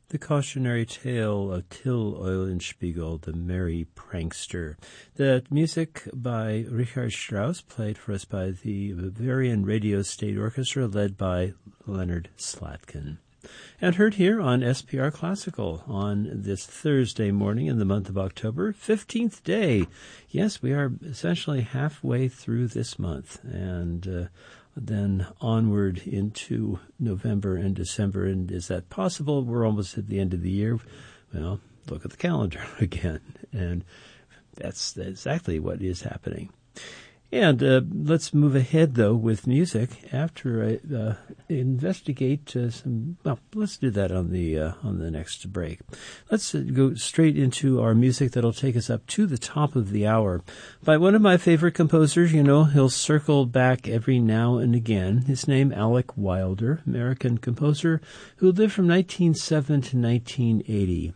The cautionary tale of Till Eulenspiegel, the merry prankster. The music by Richard Strauss, played for us by the Bavarian Radio State Orchestra, led by Leonard Slatkin. And heard here on SPR Classical on this Thursday morning in the month of October, 15th day. Yes, we are essentially halfway through this month, and then onward into November and December. And is that possible? We're almost at the end of the year. Well, look at the calendar again, and that's exactly what is happening. And let's move ahead, though, with music after I investigate some. Well, let's do that on the next break. Let's go straight into our music that'll take us up to the top of the hour. By one of my favorite composers, you know, he'll circle back every now and again. His name, Alec Wilder, American composer who lived from 1907 to 1980.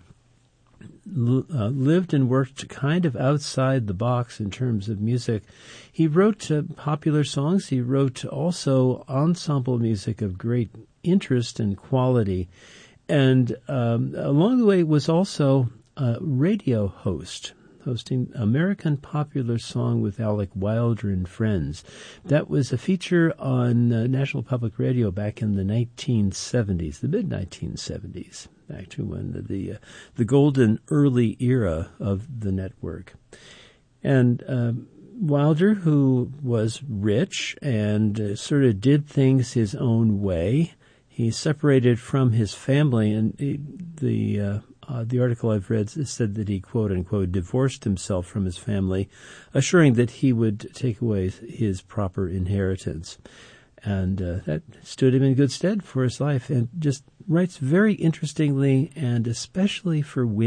Lived and worked kind of outside the box in terms of music. He wrote popular songs. He wrote also ensemble music of great interest and quality. And along the way was also a radio host, hosting American Popular Song with Alec Wilder and Friends. That was a feature on National Public Radio back in the 1970s, the mid-1970s. Actually, when the golden early era of the network. And Wilder, who was rich and sort of did things his own way, he separated from his family, and the article I've read said that he, quote unquote, divorced himself from his family, assuring that he would take away his proper inheritance. And that stood him in good stead for his life, and just writes very interestingly, and especially for women.